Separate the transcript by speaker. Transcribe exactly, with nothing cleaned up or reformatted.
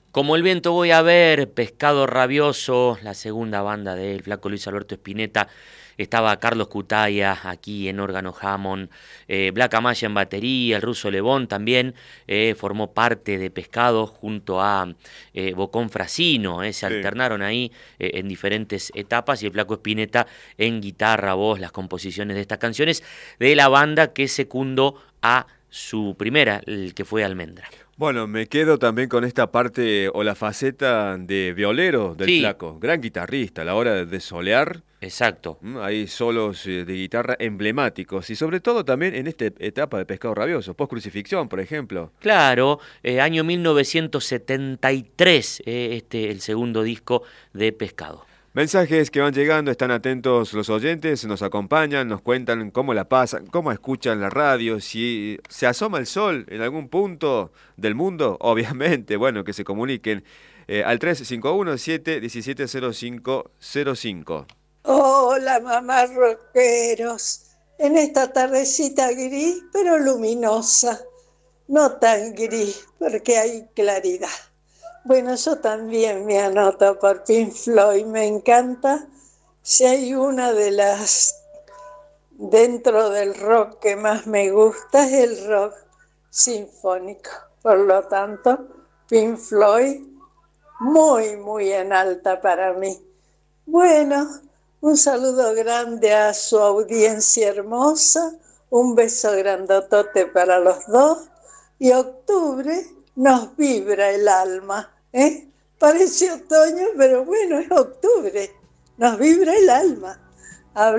Speaker 1: Como el viento voy a ver, Pescado Rabioso, la segunda banda del flaco Luis Alberto Spinetta. Estaba Carlos Cutaya aquí en órgano Hammond, eh, Black Amaya en batería, el ruso Lebón también eh, formó parte de Pescado junto a eh, Bocón Frasino, eh, se
Speaker 2: Sí.
Speaker 1: alternaron ahí eh, en diferentes etapas y el flaco Spinetta en guitarra, voz, las composiciones de estas canciones de la banda que secundó a su primera, el que fue Almendra.
Speaker 2: Bueno, me quedo también con esta parte o la faceta de violero del
Speaker 1: Sí,
Speaker 2: flaco. Gran guitarrista a la hora de solear.
Speaker 1: exacto.
Speaker 2: mm, Hay solos eh, de guitarra emblemáticos y sobre todo también en esta etapa de Pescado Rabioso, post crucifixión, por ejemplo.
Speaker 1: Claro, eh, año mil novecientos setenta y tres, eh, este, el segundo disco de Pescado.
Speaker 2: Mensajes que van llegando, están atentos los oyentes, nos acompañan, nos cuentan cómo la pasan, cómo escuchan la radio, si se asoma el sol en algún punto del mundo, obviamente, bueno, que se comuniquen eh, al tres cinco uno siete uno siete cero cinco cero cinco.
Speaker 3: Hola, mamá rockeros. En esta tardecita gris, pero luminosa. No tan gris, porque hay claridad. Bueno, yo también me anoto por Pink Floyd. Me encanta. Si hay una de las dentro del rock que más me gusta, es el rock sinfónico. Por lo tanto, Pink Floyd, muy, muy en alta para mí. Bueno, un saludo grande a su audiencia hermosa, un beso grandotote para los dos y octubre nos vibra el alma, ¿eh? Parece otoño, pero bueno, es octubre, nos vibra el alma. Habla